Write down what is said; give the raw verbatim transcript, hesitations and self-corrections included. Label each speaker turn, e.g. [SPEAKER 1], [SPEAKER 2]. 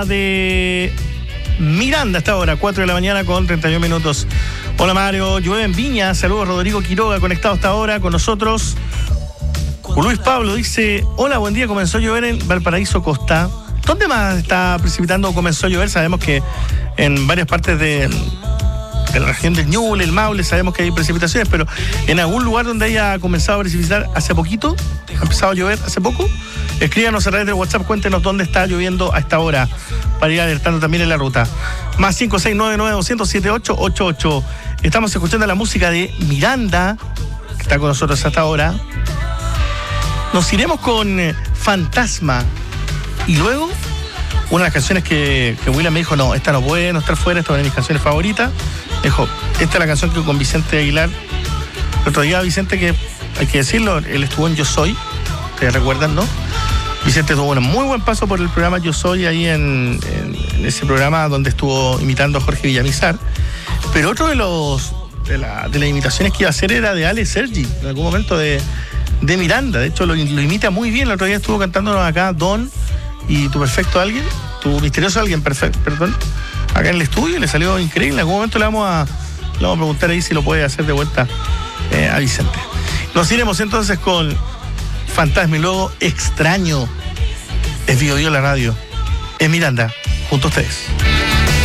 [SPEAKER 1] música de Miranda hasta ahora, cuatro de la mañana con treinta y un minutos. Hola Mario, llueve en Viña, saludos Rodrigo Quiroga, conectado hasta ahora con nosotros. Luis Pablo dice, hola, buen día, comenzó a llover en Valparaíso Costa. ¿Dónde más está precipitando o comenzó a llover? Sabemos que en varias partes de, de la región del Ñuble, el Maule, sabemos que hay precipitaciones, pero en algún lugar donde haya comenzado a precipitar hace poquito, ha empezado a llover hace poco, escríbanos a través del WhatsApp, cuéntenos dónde está lloviendo a esta hora, para ir alertando también en la ruta. Más cinco seis nueve nueve dos cero cero siete ocho ocho ocho. Estamos escuchando la música de Miranda, que está con nosotros hasta ahora. Nos iremos con eh, Fantasma. Y luego, una de las canciones que, que William me dijo, no, esta no puede no estar fuera, esta es una de mis canciones favoritas. Me dijo, esta es la canción que con Vicente Aguilar. El otro día Vicente, que hay que decirlo, él estuvo en Yo Soy, ustedes recuerdan, ¿no? Vicente tuvo un muy buen paso por el programa Yo Soy, ahí en, en, en ese programa donde estuvo imitando a Jorge Villamizar. Pero otro de los de, la, de las imitaciones que iba a hacer era de Ale Sergi, en algún momento de, de Miranda. De hecho, lo, lo imita muy bien. El otro día estuvo cantándonos acá Don y Tu Perfecto Alguien, Tu Misterioso Alguien, perfecto, perdón, acá en el estudio, le salió increíble. En algún momento le vamos a, le vamos a preguntar ahí si lo puede hacer de vuelta eh, a Vicente. Nos iremos entonces con Fantasma y luego Extraño. Es Bio Bio la radio. Es Miranda, junto a ustedes.